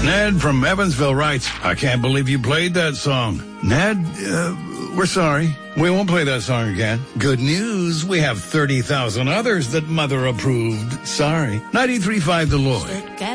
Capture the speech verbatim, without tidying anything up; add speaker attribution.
Speaker 1: Ned from Evansville writes, I can't believe you played that song. Ned, uh, we're sorry. We won't play that song again. Good news, we have thirty thousand others that Mother approved. Sorry. ninety-three point five The Lloyd.